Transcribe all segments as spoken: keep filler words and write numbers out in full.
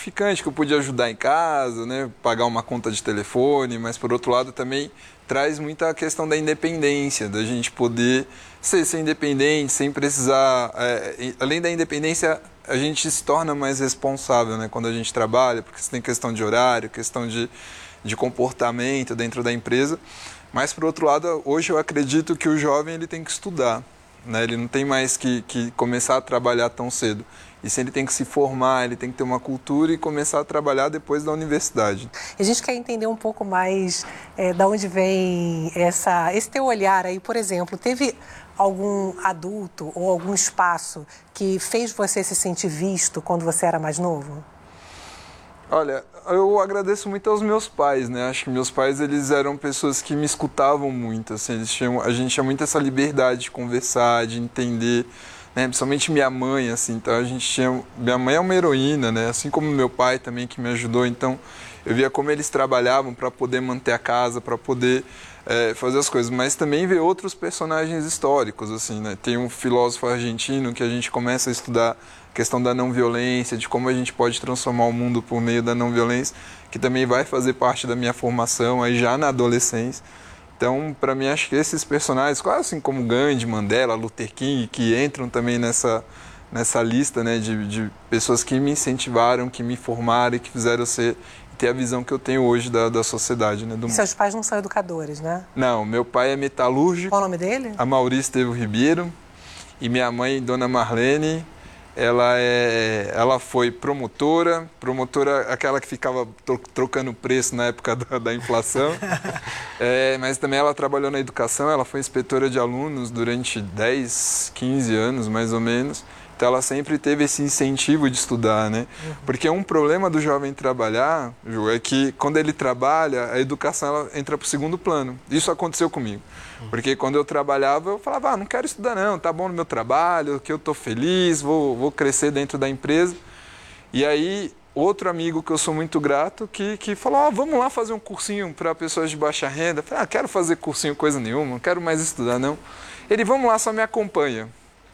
gratificante, que eu pude ajudar em casa, né, pagar uma conta de telefone, mas por outro lado também traz muita questão da independência, da gente poder ser, ser independente, sem precisar... É, além da independência, a gente se torna mais responsável, né, quando a gente trabalha, porque você tem questão de horário, questão de, de comportamento dentro da empresa. Mas, por outro lado, hoje eu acredito que o jovem ele tem que estudar, né? Ele não tem mais que, que começar a trabalhar tão cedo. E se ele tem que se formar, ele tem que ter uma cultura e começar a trabalhar depois da universidade. A gente quer entender um pouco mais é, de onde vem essa, esse teu olhar aí. Por exemplo, teve algum adulto ou algum espaço que fez você se sentir visto quando você era mais novo? Olha, eu agradeço muito aos meus pais, né? Acho que meus pais, eles eram pessoas que me escutavam muito, assim, eles tinham, a gente tinha muito essa liberdade de conversar, de entender, né? Principalmente minha mãe, assim, então a gente tinha... Minha mãe é uma heroína, né? Assim como meu pai também, que me ajudou, então eu via como eles trabalhavam para poder manter a casa, para poder é, fazer as coisas, mas também ver outros personagens históricos, assim, né? Tem um filósofo argentino que a gente começa a estudar a questão da não violência, de como a gente pode transformar o mundo por meio da não violência, que também vai fazer parte da minha formação aí já na adolescência. Então, para mim, acho que esses personagens, quase assim como Gandhi, Mandela, Luther King, que entram também nessa, nessa lista, né, de, de pessoas que me incentivaram, que me formaram e que fizeram ser, ter a visão que eu tenho hoje da, da sociedade. Né, do e mundo. Seus pais não são educadores, né? Não, meu pai é metalúrgico. Qual o nome dele? Amaury Estevo Ribeiro. E minha mãe, Dona Marlene, ela, é, ela foi promotora, promotora aquela que ficava trocando preço na época da, da inflação, é, mas também ela trabalhou na educação, ela foi inspetora de alunos durante dez, quinze anos, mais ou menos. Então ela sempre teve esse incentivo de estudar, né? Uhum. Porque um problema do jovem trabalhar, Ju, é que quando ele trabalha, a educação ela entra para o segundo plano. Isso aconteceu comigo. Uhum. Porque quando eu trabalhava, eu falava, ah, não quero estudar não, tá bom no meu trabalho, que eu tô feliz, vou, vou crescer dentro da empresa. E aí, outro amigo que eu sou muito grato, que, que falou, ah, vamos lá fazer um cursinho para pessoas de baixa renda. Eu falei, ah, quero fazer cursinho coisa nenhuma, não quero mais estudar não. Ele, vamos lá, só me acompanha.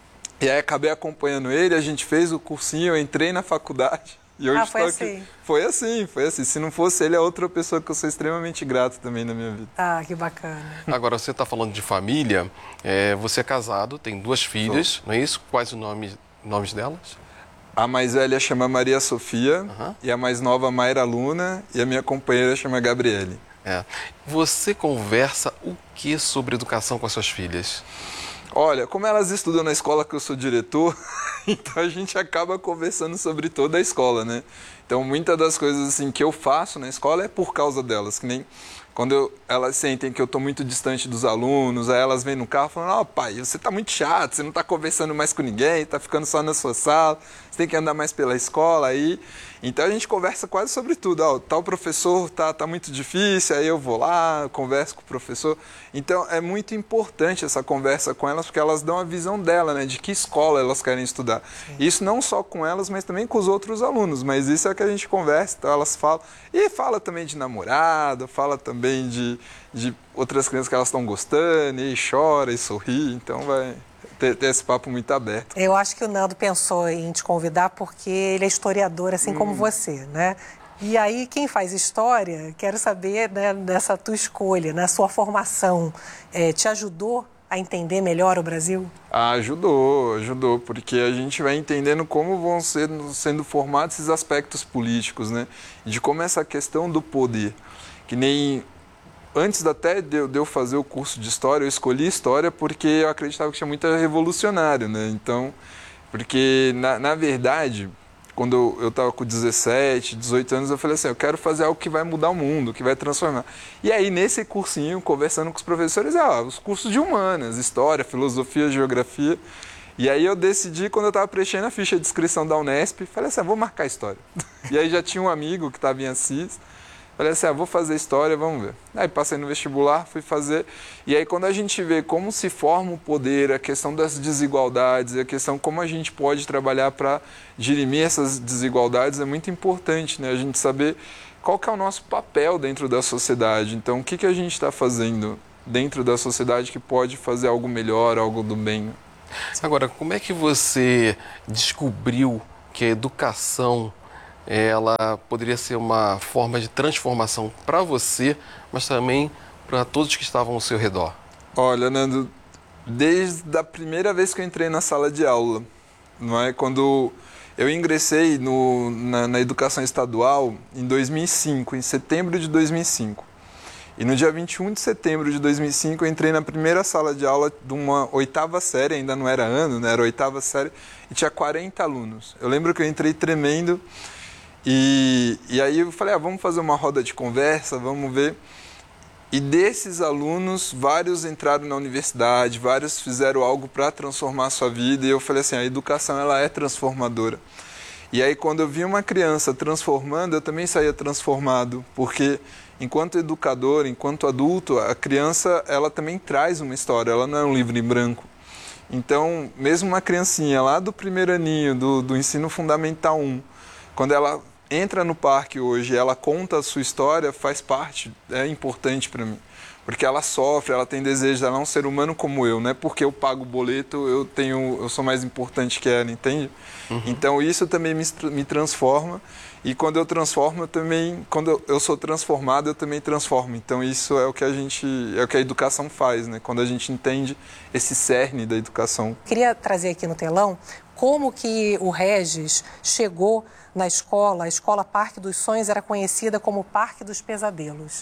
E aí acabei acompanhando ele, a gente fez o cursinho, eu entrei na faculdade. E hoje ah, foi estou assim? Aqui. Foi assim, foi assim. Se não fosse ele, é outra pessoa que eu sou extremamente grato também na minha vida. Ah, que bacana. Agora, você está falando de família, é, você é casado, tem duas filhas, sou. Não é isso? Quais os nomes, nomes delas? A mais velha chama Maria Sofia, uhum. e a mais nova Mayra Luna, e a minha companheira chama Gabriele. É. Você conversa o que sobre educação com as suas filhas? Olha, como elas estudam na escola que eu sou diretor, então a gente acaba conversando sobre toda a escola, né? Então, muitas das coisas assim, que eu faço na escola é por causa delas, que nem quando eu, elas sentem que eu estou muito distante dos alunos, aí elas vêm no carro falando, ó, oh, pai, você está muito chato, você não está conversando mais com ninguém, está ficando só na sua sala, você tem que andar mais pela escola aí. Então a gente conversa quase sobre tudo, ó, tal professor tá, tá muito difícil, aí eu vou lá, converso com o professor. Então é muito importante essa conversa com elas, porque elas dão a visão dela, né, de que escola elas querem estudar. Sim. Isso não só com elas, mas também com os outros alunos, mas isso é que a gente conversa, então elas falam. E fala também de namorado, fala também de, de outras crianças que elas estão gostando, e chora e sorri, então vai... Ter, ter esse papo muito aberto. Eu acho que o Nando pensou em te convidar porque ele é historiador, assim hum. como você, né? E aí, quem faz história, quero saber, né, dessa tua escolha, na sua formação, é, te ajudou a entender melhor o Brasil? Ah, ajudou, ajudou, porque a gente vai entendendo como vão ser, sendo formados esses aspectos políticos, né? De como essa questão do poder, que nem... Antes até de eu fazer o curso de História, eu escolhi História porque eu acreditava que tinha muito revolucionário, né? Então, porque, na, na verdade, quando eu estava com dezessete, dezoito anos, eu falei assim, eu quero fazer algo que vai mudar o mundo, que vai transformar. E aí, nesse cursinho, conversando com os professores, ah, os cursos de humanas, História, Filosofia, Geografia. E aí eu decidi, quando eu estava preenchendo a ficha de inscrição da Unesp, falei assim, ah, vou marcar História. E aí já tinha um amigo que estava em Assis, falei assim, ah, vou fazer História, vamos ver. Aí passei no vestibular, fui fazer. E aí quando a gente vê como se forma o poder, a questão das desigualdades, a questão como a gente pode trabalhar para dirimir essas desigualdades, é muito importante, né? A gente saber qual que é o nosso papel dentro da sociedade. Então, o que, que a gente está fazendo dentro da sociedade que pode fazer algo melhor, algo do bem. Agora, como é que você descobriu que a educação ela poderia ser uma forma de transformação para você, mas também para todos que estavam ao seu redor? Olha, Nando, desde a primeira vez que eu entrei na sala de aula, não é? Quando eu ingressei no, na, na educação estadual em dois mil e cinco, em setembro de dois mil e cinco. E no dia vinte e um de setembro de dois mil e cinco eu entrei na primeira sala de aula de uma oitava série, ainda não era ano, né? Era oitava série, e tinha quarenta alunos. Eu lembro que eu entrei tremendo e, e aí eu falei, ah, vamos fazer uma roda de conversa, vamos ver. E desses alunos, vários entraram na universidade, vários fizeram algo para transformar a sua vida. E eu falei assim, a educação ela é transformadora. E aí quando eu vi uma criança transformando, eu também saía transformado, porque enquanto educador, enquanto adulto, a criança ela também traz uma história, ela não é um livro em branco. Então, mesmo uma criancinha lá do primeiro aninho, do, do ensino fundamental um, quando ela entra no parque hoje, ela conta a sua história, faz parte, é importante para mim. Porque ela sofre, ela tem desejo, ela é um ser humano como eu, não é porque eu pago o boleto, eu, tenho, eu sou mais importante que ela, entende? Uhum. Então isso também me, me transforma, e quando eu transformo, eu também, quando eu, eu sou transformado, eu também transformo. Então isso é o que a gente, é o que a educação faz, né? Quando a gente entende esse cerne da educação. Queria trazer aqui no telão como que o Regis chegou na escola, a Escola Parque dos Sonhos era conhecida como Parque dos Pesadelos.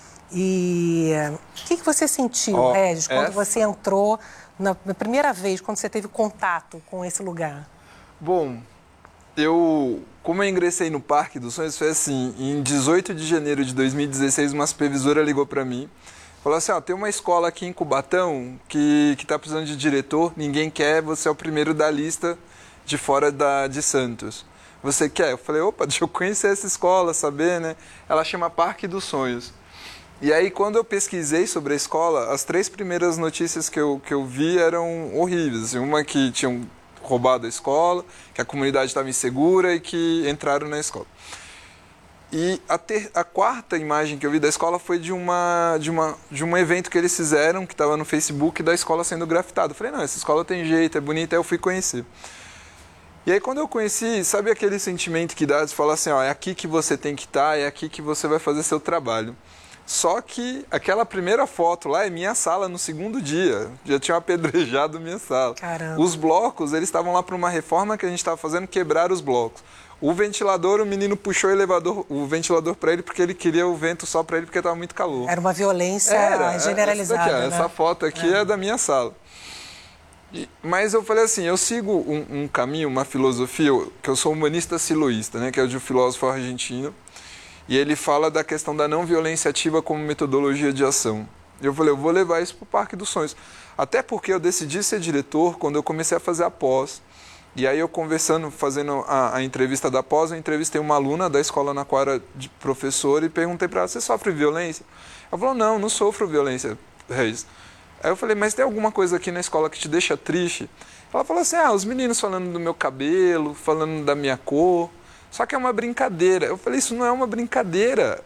E o que, que você sentiu, oh, Regis, quando essa... você entrou na, na primeira vez, quando você teve contato com esse lugar? Bom, eu, como eu ingressei no Parque dos Sonhos, foi assim, em dezoito de janeiro de dois mil e dezesseis, uma supervisora ligou para mim, falou assim, ó, tem uma escola aqui em Cubatão que está precisando de diretor, ninguém quer, você é o primeiro da lista de fora da, de Santos. Você quer? Eu falei, opa, deixa eu conhecer essa escola, saber, né? Ela chama Parque dos Sonhos. E aí, quando eu pesquisei sobre a escola, as três primeiras notícias que eu, que eu vi eram horríveis. Assim, uma que tinham roubado a escola, que a comunidade estava insegura e que entraram na escola. E a, ter, a quarta imagem que eu vi da escola foi de, uma, de, uma, de um evento que eles fizeram, que estava no Facebook, da escola sendo grafitada. Eu falei, não, essa escola tem jeito, é bonita, aí eu fui conhecer. E aí quando eu conheci, sabe aquele sentimento que dá de falar assim, ó, é aqui que você tem que estar, é aqui que você vai fazer seu trabalho. Só que aquela primeira foto lá é minha sala no segundo dia, já tinha apedrejado minha sala. Caramba. Os blocos, eles estavam lá para uma reforma que a gente estava fazendo, quebrar os blocos. O ventilador, o menino puxou o elevador, o ventilador para ele porque ele queria o vento só para ele porque estava muito calor. Era uma violência Era, generalizada, essa, daqui, né? Essa foto aqui é, é da minha sala. E, mas eu falei assim, eu sigo um, um caminho, uma filosofia, que eu sou humanista siloísta, né, que é de um filósofo argentino, e ele fala da questão da não violência ativa como metodologia de ação. E eu falei, eu vou levar isso para o Parque dos Sonhos. Até porque eu decidi ser diretor quando eu comecei a fazer a pós. E aí eu conversando, fazendo a, a entrevista da pós, eu entrevistei uma aluna da escola na qual era de professor e perguntei para ela, você sofre violência? Ela falou, não, não sofro violência, Reis. Aí eu falei, mas tem alguma coisa aqui na escola que te deixa triste? Ela falou assim, ah, os meninos falando do meu cabelo, falando da minha cor, só que é uma brincadeira. Eu falei, isso não é uma brincadeira.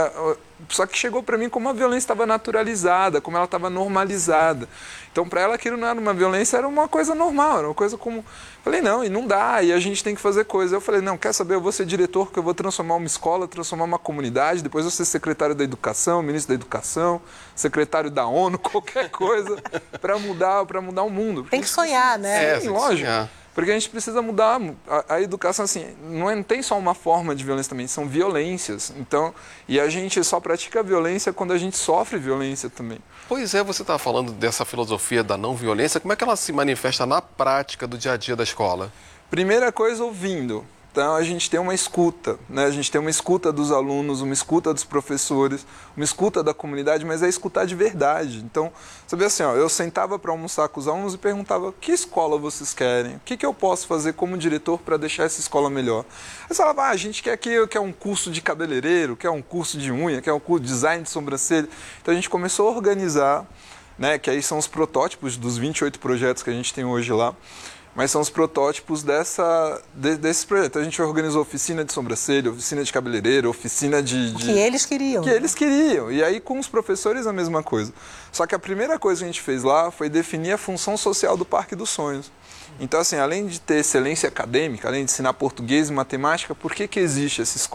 Só que chegou para mim como a violência estava naturalizada, como ela estava normalizada. Então, para ela, aquilo não era uma violência, era uma coisa normal, era uma coisa como... Falei, não, e não dá, e a gente tem que fazer coisa. Eu falei, não, quer saber, eu vou ser diretor, que eu vou transformar uma escola, transformar uma comunidade, depois eu vou ser secretário da educação, ministro da educação, secretário da ONU, qualquer coisa, para mudar, para mudar o mundo. Tem que sonhar, né? Sim, é, lógico. Porque a gente precisa mudar a, a educação, assim, não, é, não tem só uma forma de violência também, são violências. Então, e a gente só pratica violência quando a gente sofre violência também. Pois é, você estava falando dessa filosofia da não violência, como é que ela se manifesta na prática do dia a dia da escola? Primeira coisa, ouvindo. Então, a gente tem uma escuta, né? A gente tem uma escuta dos alunos, uma escuta dos professores, uma escuta da comunidade, mas é escutar de verdade. Então, sabe assim, ó, eu sentava para almoçar com os alunos e perguntava, que escola vocês querem? O que, que eu posso fazer como diretor para deixar essa escola melhor? Eles falavam, ah, a gente quer que quer um curso de cabeleireiro, quer um curso de unha, quer um curso de design de sobrancelha. Então, a gente começou a organizar, né, que aí são os protótipos dos vinte e oito projetos que a gente tem hoje lá. mas são os protótipos dessa, de, desses projetos. A gente organizou oficina de sobrancelha, oficina de cabeleireiro, oficina de... de... Que eles queriam. Que eles queriam. E aí com os professores a mesma coisa. Só que a primeira coisa que a gente fez lá foi definir a função social do Parque dos Sonhos. Então, assim, além de ter excelência acadêmica, além de ensinar português e matemática, por que que existe essa escola?